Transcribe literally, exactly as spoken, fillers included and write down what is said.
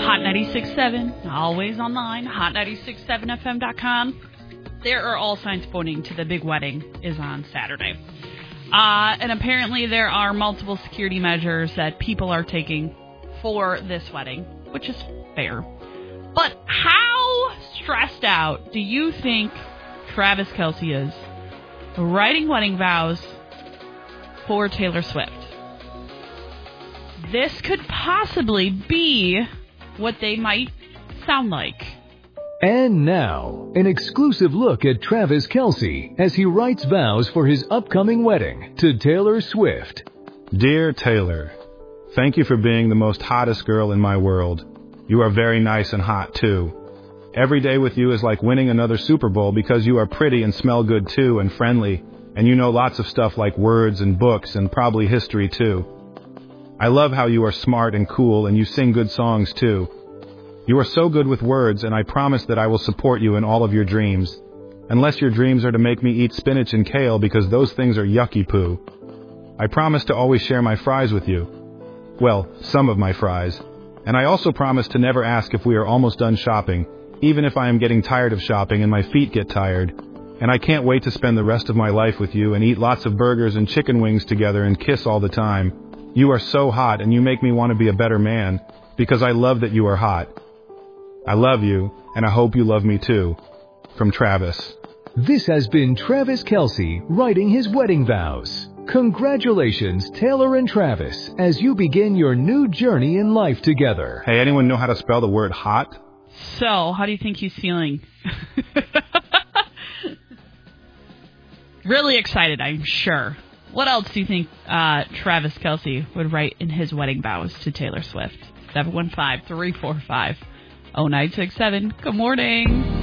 Hot ninety-six point seven, always online, hot ninety-six point seven F M dot com. There are all signs pointing to the big wedding is on Saturday. Uh, and apparently there are multiple security measures that people are taking for this wedding, which is fair. But how stressed out do you think Travis Kelce is writing wedding vows for Taylor Swift? This could possibly be what they might sound like. And now, an exclusive look at Travis Kelce as he writes vows for his upcoming wedding to Taylor Swift. Dear Taylor, thank you for being the most hottest girl in my world. You are very nice and hot, too. Every day with you is like winning another Super Bowl because you are pretty and smell good, too, and friendly, and you know lots of stuff like words and books and probably history, too. I love how you are smart and cool and you sing good songs, too. You are so good with words, and I promise that I will support you in all of your dreams. Unless your dreams are to make me eat spinach and kale because those things are yucky poo. I promise to always share my fries with you. Well, some of my fries. And I also promise to never ask if we are almost done shopping, even if I am getting tired of shopping and my feet get tired. And I can't wait to spend the rest of my life with you and eat lots of burgers and chicken wings together and kiss all the time. You are so hot and you make me want to be a better man, because I love that you are hot. I love you, and I hope you love me too. From Travis. This has been Travis Kelce writing his wedding vows. Congratulations, Taylor and Travis, as you begin your new journey in life together. Hey, anyone know how to spell the word hot? So, how do you think he's feeling? Really excited, I'm sure. What else do you think uh, Travis Kelce would write in his wedding vows to Taylor Swift? seven one five, three four five, oh nine six seven. Good morning.